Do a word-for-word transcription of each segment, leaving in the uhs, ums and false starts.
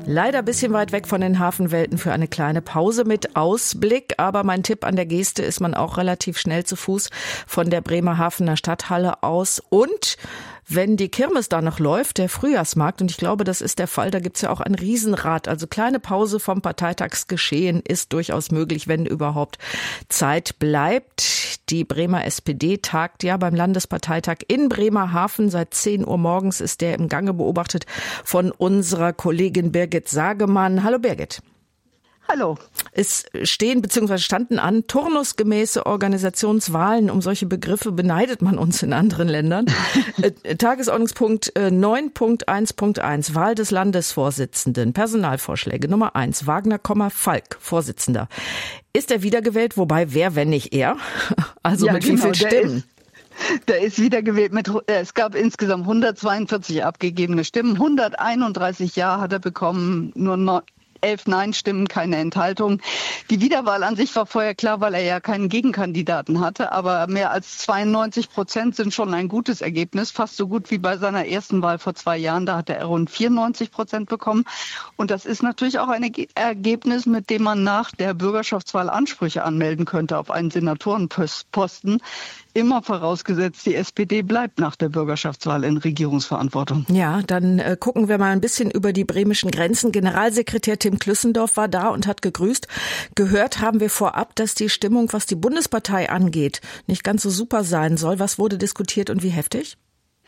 Leider ein bisschen weit weg von den Hafenwelten für eine kleine Pause mit Ausblick. Aber mein Tipp an der Geste ist man auch relativ schnell zu Fuß von der Bremerhavener Stadthalle aus. Und wenn die Kirmes da noch läuft, der Frühjahrsmarkt, und ich glaube, das ist der Fall, da gibt's ja auch ein Riesenrad. Also kleine Pause vom Parteitagsgeschehen ist durchaus möglich, wenn überhaupt Zeit bleibt. Die Bremer S P D tagt ja beim Landesparteitag in Bremerhaven. Seit zehn Uhr morgens ist der im Gange, beobachtet von unserer Kollegin Birgit Sagemann. Hallo Birgit. Hallo. Es stehen bzw. standen an turnusgemäße Organisationswahlen. Um solche Begriffe beneidet man uns in anderen Ländern. Tagesordnungspunkt neun Punkt eins Punkt eins. Wahl des Landesvorsitzenden. Personalvorschläge. Nummer eins. Wagner, Falk, Vorsitzender. Ist er wiedergewählt? Wobei, wer, wenn nicht er? Also ja, mit genau, wie vielen Stimmen? Der ist wiedergewählt mit, es gab insgesamt hundertzweiundvierzig abgegebene Stimmen. hunderteinunddreißig Ja hat er bekommen, nur elf Nein-Stimmen, keine Enthaltung. Die Wiederwahl an sich war vorher klar, weil er ja keinen Gegenkandidaten hatte, aber mehr als zweiundneunzig Prozent sind schon ein gutes Ergebnis, fast so gut wie bei seiner ersten Wahl vor zwei Jahren. Da hatte er rund vierundneunzig Prozent bekommen. Und das ist natürlich auch ein Ergebnis, mit dem man nach der Bürgerschaftswahl Ansprüche anmelden könnte auf einen Senatorenposten. Immer vorausgesetzt, die S P D bleibt nach der Bürgerschaftswahl in Regierungsverantwortung. Ja, dann äh, gucken wir mal ein bisschen über die bremischen Grenzen. Generalsekretär Tim Klüssendorf war da und hat gegrüßt. Gehört haben wir vorab, dass die Stimmung, was die Bundespartei angeht, nicht ganz so super sein soll. Was wurde diskutiert und wie heftig?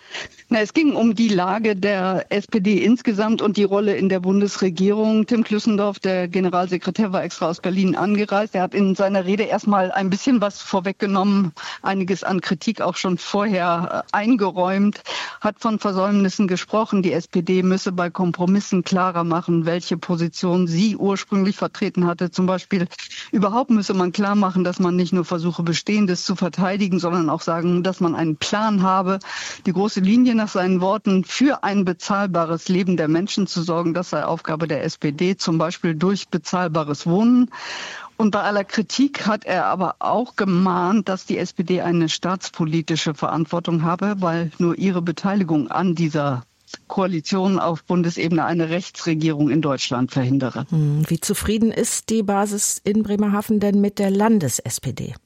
Na, es ging um die Lage der S P D insgesamt und die Rolle in der Bundesregierung. Tim Klüssendorf, der Generalsekretär, war extra aus Berlin angereist. Er hat in seiner Rede erstmal ein bisschen was vorweggenommen, einiges an Kritik auch schon vorher äh, eingeräumt, hat von Versäumnissen gesprochen. Die S P D müsse bei Kompromissen klarer machen, welche Position sie ursprünglich vertreten hatte. Zum Beispiel überhaupt müsse man klar machen, dass man nicht nur versuche, Bestehendes zu verteidigen, sondern auch sagen, dass man einen Plan habe. Die große Linie nach seinen Worten, für ein bezahlbares Leben der Menschen zu sorgen, das sei Aufgabe der S P D, zum Beispiel durch bezahlbares Wohnen. Und bei aller Kritik hat er aber auch gemahnt, dass die S P D eine staatspolitische Verantwortung habe, weil nur ihre Beteiligung an dieser Koalition auf Bundesebene eine Rechtsregierung in Deutschland verhindere. Wie zufrieden ist die Basis in Bremerhaven denn mit der Landes-S P D?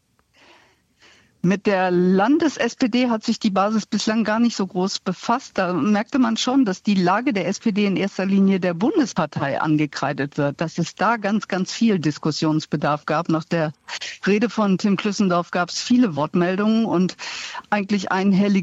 Mit der Landes-S P D hat sich die Basis bislang gar nicht so groß befasst. Da merkte man schon, dass die Lage der S P D in erster Linie der Bundespartei angekreidet wird, dass es da ganz, ganz viel Diskussionsbedarf gab. Nach der Rede von Tim Klüssendorf gab es viele Wortmeldungen und eigentlich einhellige